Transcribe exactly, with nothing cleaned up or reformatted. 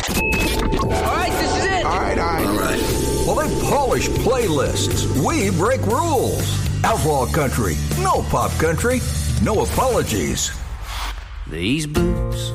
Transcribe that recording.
All right, this is it. All right, all right. All right. Well, they polish playlists. We break rules. Outlaw country. No pop country. No apologies. These boots